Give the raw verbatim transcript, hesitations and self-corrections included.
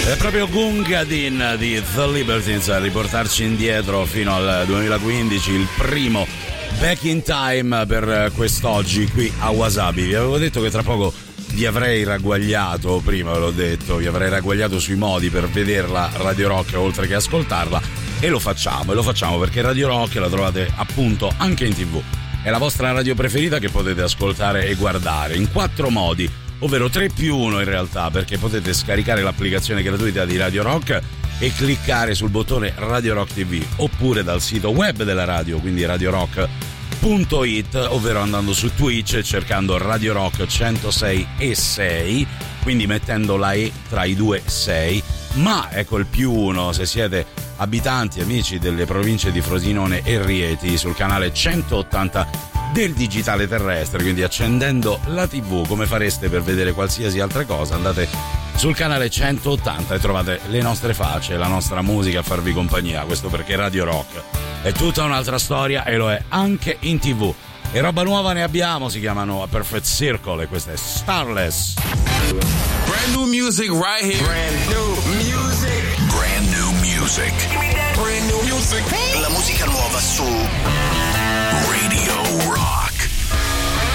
È proprio Gungadin di The Libertines a riportarci indietro fino al duemilaquindici, il primo Back in Time per quest'oggi qui a Wasabi. Vi avevo detto che tra poco vi avrei ragguagliato, prima ve l'ho detto, vi avrei ragguagliato sui modi per vederla Radio Rock oltre che ascoltarla, e lo facciamo, e lo facciamo perché Radio Rock la trovate appunto anche in tivù. È la vostra radio preferita che potete ascoltare e guardare in quattro modi, ovvero tre più uno in realtà, perché potete scaricare l'applicazione gratuita di Radio Rock e cliccare sul bottone Radio Rock T V, oppure dal sito web della radio, quindi radio rock punto it, ovvero andando su Twitch e cercando Radio Rock centosei e sei, quindi mettendo la E tra i due sei, ma ecco il più uno se siete abitanti, amici delle province di Frosinone e Rieti, sul canale centottanta del digitale terrestre, quindi accendendo la tivù come fareste per vedere qualsiasi altra cosa, andate sul canale centottanta e trovate le nostre facce, la nostra musica a farvi compagnia. Questo perché Radio Rock è tutta un'altra storia e lo è anche in tivù. E roba nuova ne abbiamo, si chiamano A Perfect Circle e questa è Starless. Brand new music right here. Brand new music. Brand new music. Brand new music. La musica nuova su